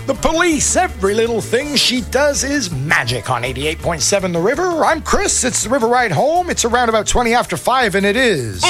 The Police, every little thing she does is magic on 88.7 The River. I'm Chris, it's the River Ride Home. It's around about 20 after 5 and it is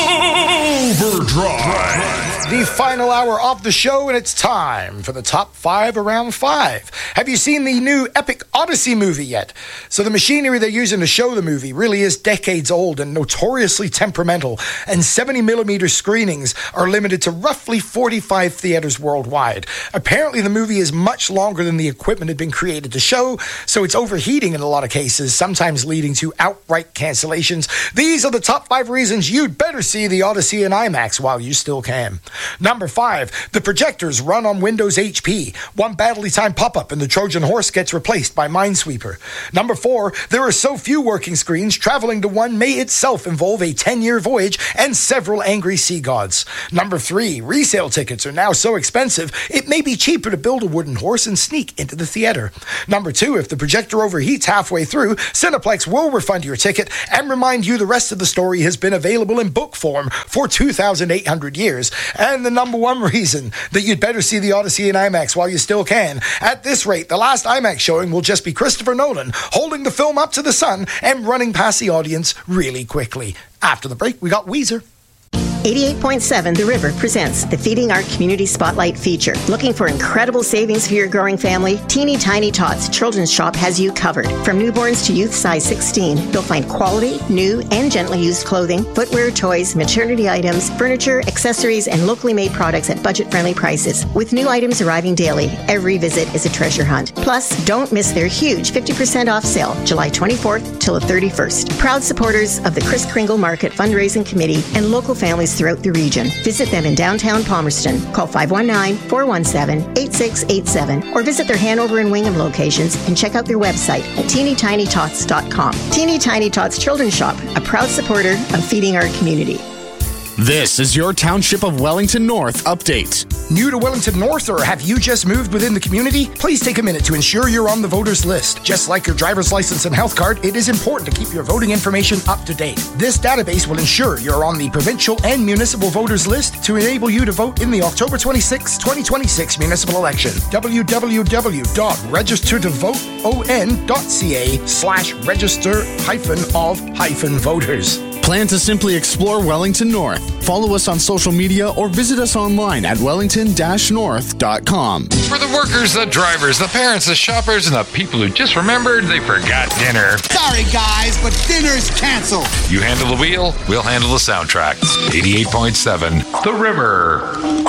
Overdrive. The final hour of the show, and it's time for the top 5 around 5. Have you seen the new epic Odyssey movie yet? So the machinery they're using to show the movie really is decades old and notoriously temperamental, and 70mm screenings are limited to roughly 45 theaters worldwide. Apparently the movie is much longer than the equipment had been created to show, so it's overheating in a lot of cases, sometimes leading to outright cancellations. These are the top 5 reasons you'd better see the Odyssey in IMAX while you still can. Number 5, the projectors run on Windows HP. One badly timed pop-up and the Trojan horse gets replaced by Minesweeper. Number 4, there are so few working screens, traveling to one may itself involve a 10-year voyage and several angry sea gods. Number 3, resale tickets are now so expensive, it may be cheaper to build a wooden horse and sneak into the theater. Number 2, if the projector overheats halfway through, Cineplex will refund your ticket and remind you the rest of the story has been available in book form for 2,800 years. And the number 1 reason that you'd better see the Odyssey in IMAX while you still can. At this rate, the last IMAX showing will just be Christopher Nolan holding the film up to the sun and running past the audience really quickly. After the break, we got Weezer. 88.7 The River presents the Feeding Our Community Spotlight feature. Looking for incredible savings for your growing family? Teeny Tiny Tots Children's Shop has you covered. From newborns to youth size 16, you'll find quality, new, and gently used clothing, footwear, toys, maternity items, furniture, accessories, and locally made products at budget-friendly prices. With new items arriving daily, every visit is a treasure hunt. Plus, don't miss their huge 50% off sale, July 24th till the 31st. Proud supporters of the Kris Kringle Market Fundraising Committee and local families throughout the region. Visit them in downtown Palmerston. Call 519-417-8687 or visit their Hanover and Wingham locations and check out their website at teenytinytots.com. Teeny Tiny Tots Children's Shop, a proud supporter of feeding our community. This is your Township of Wellington North update. New to Wellington North, or have you just moved within the community? Please take a minute to ensure you're on the voters list. Just like your driver's license and health card, it is important to keep your voting information up to date. This database will ensure you're on the provincial and municipal voters list to enable you to vote in the October 26, 2026 municipal election. www.registertovote.on.ca/register-of-voters. Plan to simply explore Wellington North. Follow us on social media or visit us online at wellington-north.com. For the workers, the drivers, the parents, the shoppers, and the people who just remembered they forgot dinner. Sorry, guys, but dinner's canceled. You handle the wheel, we'll handle the soundtrack. 88.7 The River.